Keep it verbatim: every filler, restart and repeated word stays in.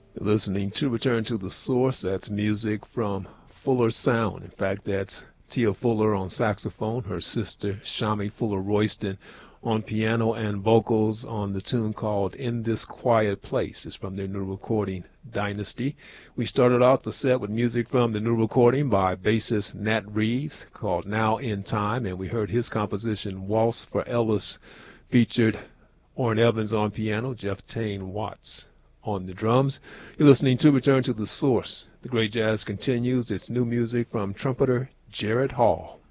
You're listening to Return to the Source. That's music from Fuller Sound. In fact, that's Tia Fuller on saxophone, her sister Shami Fuller Royston on piano and vocals on the tune called In This Quiet Place. It's from their new recording, Dynasty. We started off the set with music from the new recording by bassist Nat Reeves called Now in Time, and we heard his composition Waltz for Ellis, featured Orrin Evans on piano, Jeff Tane Watts on the drums. You're listening to Return to the Source. The great jazz continues. It's new music from trumpeter Jared Hall.